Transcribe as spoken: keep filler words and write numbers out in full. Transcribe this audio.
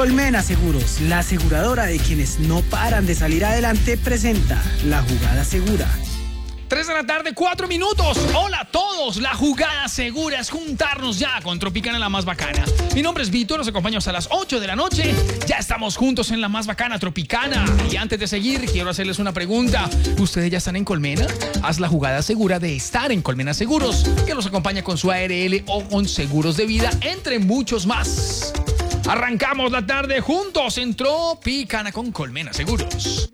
Colmena Seguros, la aseguradora de quienes no paran de salir adelante, presenta La Jugada Segura. tres de la tarde, cuatro minutos. Hola a todos. La Jugada Segura es juntarnos ya con Tropicana, la más bacana. Mi nombre es Víctor, nos acompañamos a las ocho de la noche. Ya estamos juntos en la más bacana Tropicana. Y antes de seguir, quiero hacerles una pregunta. ¿Ustedes ya están en Colmena? Haz la jugada segura de estar en Colmena Seguros, que los acompaña con su A R L o con seguros de vida, entre muchos más. Arrancamos la tarde juntos en Tropicana con Colmena Seguros.